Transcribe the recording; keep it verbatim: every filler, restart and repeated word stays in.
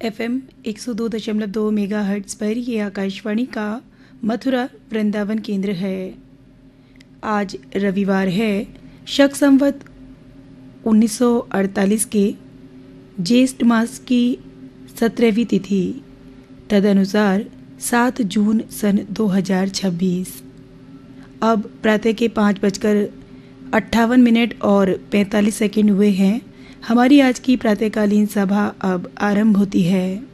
FM एक सौ दो दशमलव दो मेगाहर्ट्ज़ पर ये आकाशवाणी का मथुरा वृंदावन केंद्र है। आज रविवार है, शक संवत उन्नीस सौ अड़तालीस के ज्येष्ठ मास की सत्रहवीं तिथि, तदनुसार सात जून सन दो हजार छब्बीस। अब प्रातः के पाँच बजकर अट्ठावन मिनट और पैंतालीस सेकंड हुए हैं। हमारी आज की प्रातःकालीन सभा अब आरंभ होती है।